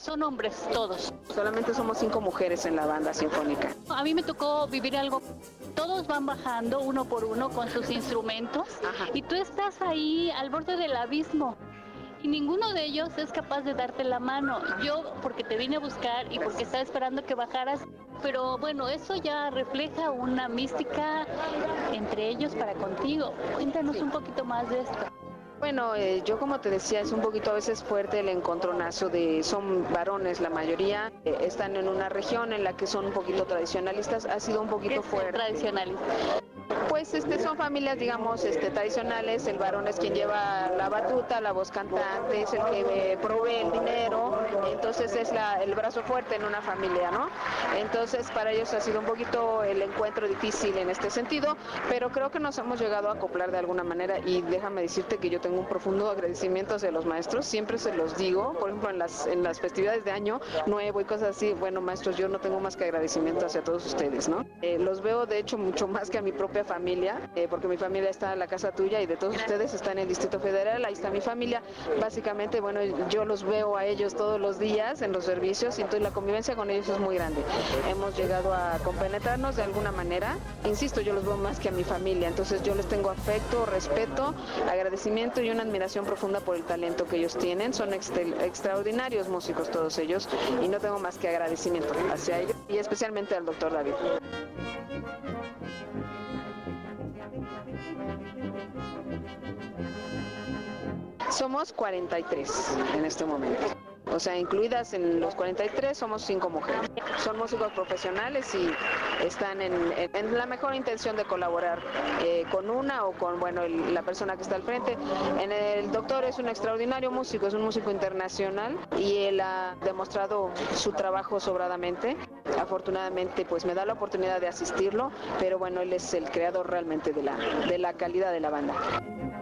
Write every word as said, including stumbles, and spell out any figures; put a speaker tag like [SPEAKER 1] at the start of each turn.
[SPEAKER 1] Son hombres todos.
[SPEAKER 2] Solamente somos cinco mujeres en la banda sinfónica.
[SPEAKER 1] A mí me tocó vivir algo. Todos van bajando uno por uno con sus instrumentos. Ajá. Y tú estás ahí al borde del abismo. Y ninguno de ellos es capaz de darte la mano. Yo, porque te vine a buscar y porque estaba esperando que bajaras. Pero bueno, eso ya refleja una mística entre ellos para contigo. Cuéntanos un poquito más de esto.
[SPEAKER 2] Bueno, eh, yo como te decía, es un poquito a veces fuerte el encontronazo de, son varones la mayoría, eh, están en una región en la que son un poquito tradicionalistas, ha sido un poquito fuerte.
[SPEAKER 1] Tradicionalista.
[SPEAKER 2] Pues este, son familias, digamos, este, tradicionales, el varón es quien lleva la batuta, la voz cantante, es el que provee el dinero, entonces es la, el brazo fuerte en una familia, ¿no? Entonces para ellos ha sido un poquito el encuentro difícil en este sentido, pero creo que nos hemos llegado a acoplar de alguna manera y déjame decirte que yo tengo un profundo agradecimiento hacia los maestros, siempre se los digo, por ejemplo en las, en las festividades de año nuevo y cosas así, bueno maestros, yo no tengo más que agradecimiento hacia todos ustedes, ¿no? Eh, los veo de hecho mucho más que a mi propia familia, eh, porque mi familia está en la casa tuya y de todos ustedes está en el Distrito Federal, ahí está mi familia, básicamente, bueno, yo los veo a ellos todos los días en los servicios y entonces la convivencia con ellos es muy grande. Hemos llegado a compenetrarnos de alguna manera, insisto, yo los veo más que a mi familia, entonces yo les tengo afecto, respeto, agradecimiento y una admiración profunda por el talento que ellos tienen, son extra, extraordinarios músicos todos ellos y no tengo más que agradecimiento hacia ellos y especialmente al doctor David. Somos cuarenta y tres en este momento. O sea, incluidas en los cuarenta y tres somos cinco mujeres. Son músicos profesionales y están en, en, en la mejor intención de colaborar eh, con una o con, bueno, el, la persona que está al frente. En el doctor es un extraordinario músico, es un músico internacional y él ha demostrado su trabajo sobradamente. Afortunadamente, pues me da la oportunidad de asistirlo, pero bueno, él es el creador realmente de la, de la calidad de la banda.